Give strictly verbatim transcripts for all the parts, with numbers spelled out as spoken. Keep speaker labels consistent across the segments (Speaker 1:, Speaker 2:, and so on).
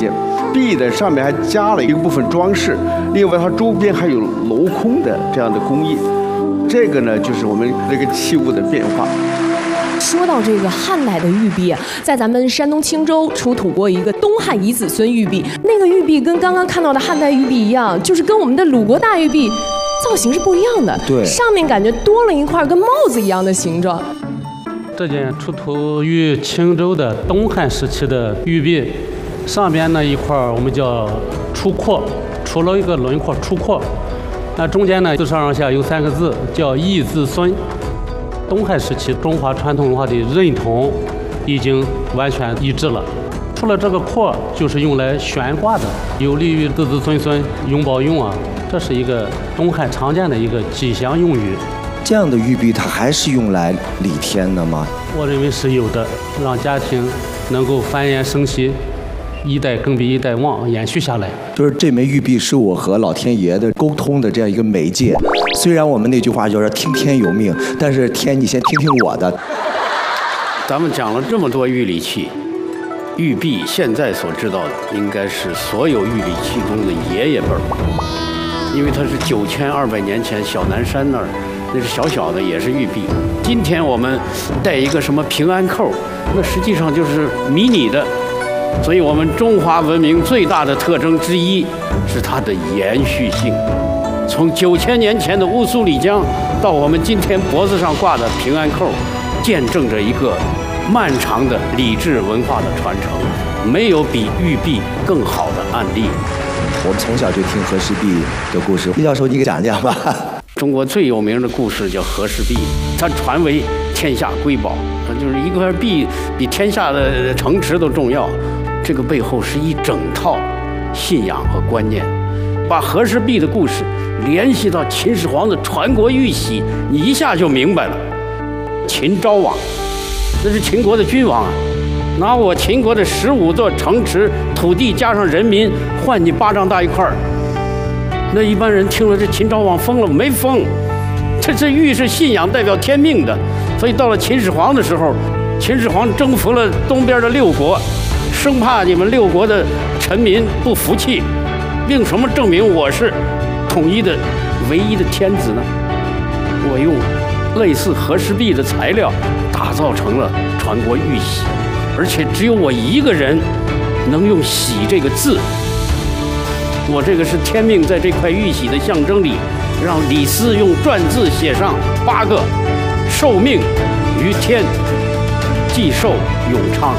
Speaker 1: 件，币的上面还加了一部分装饰，另外它周边还有镂空的这样的工艺，这个呢就是我们这个器物的变化。
Speaker 2: 说到这个汉代的玉璧啊，在咱们山东青州出土过一个东汉遗子孙玉璧，那个玉璧跟刚刚看到的汉代玉璧一样，就是跟我们的鲁国大玉璧造型是不一样的。
Speaker 3: 对，
Speaker 2: 上面感觉多了一块跟帽子一样的形状。
Speaker 4: 这件出土于青州的东汉时期的玉璧，上边那一块我们叫出廓，出了一个轮廓出廓，那中间呢自上而下有三个字叫义子孙。东汉时期中华传统文化的认同已经完全一致了。除了这个廓，就是用来悬挂的，有利于子子孙孙永保用啊，这是一个东汉常见的一个吉祥用语。
Speaker 3: 这样的玉璧它还是用来礼天的吗？
Speaker 4: 我认为是有的，让家庭能够繁衍生息，一代更比一代旺，延续下来。
Speaker 3: 就是这枚玉璧是我和老天爷的沟通的这样一个媒介。虽然我们那句话就是听天由命，但是天你先听听我的。
Speaker 5: 咱们讲了这么多玉礼器，玉璧现在所知道的应该是所有玉礼器中的爷爷辈儿，因为它是九千二百年前小南山那儿，那是小小的也是玉璧。今天我们带一个什么平安扣，那实际上就是迷你的。所以我们中华文明最大的特征之一是它的延续性。从九千年前的乌苏里江到我们今天脖子上挂的平安扣，见证着一个漫长的礼制文化的传承，没有比玉璧更好的案例。
Speaker 3: 我们从小就听和氏璧的故事，毕教授你给讲讲吧。
Speaker 5: 中国最有名的故事叫和氏璧，它传为天下瑰宝，就是一块璧比天下的城池都重要。这个背后是一整套信仰和观念，把和氏璧的故事联系到秦始皇的传国玉玺，你一下就明白了。秦昭王，那是秦国的君王啊，拿我秦国的十五座城池土地加上人民换你巴掌大一块儿。那一般人听了这秦昭王疯了没疯？这这玉是信仰代表天命的，所以到了秦始皇的时候，秦始皇征服了东边的六国，生怕你们六国的臣民不服气，凭什么证明我是统一的唯一的天子呢？我用类似和氏璧的材料打造成了传国玉玺，而且只有我一个人能用玺这个字。我这个是天命在这块玉玺的象征里，让李斯用篆字写上八个：受命于天，既寿永昌。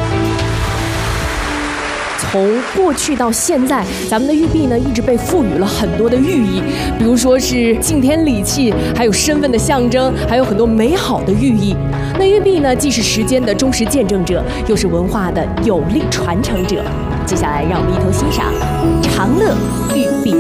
Speaker 2: 从过去到现在，咱们的玉璧呢一直被赋予了很多的寓意，比如说是敬天理气，还有身份的象征，还有很多美好的寓意。那玉璧呢，既是时间的忠实见证者，又是文化的有力传承者。接下来，让我们一同欣赏长乐玉璧。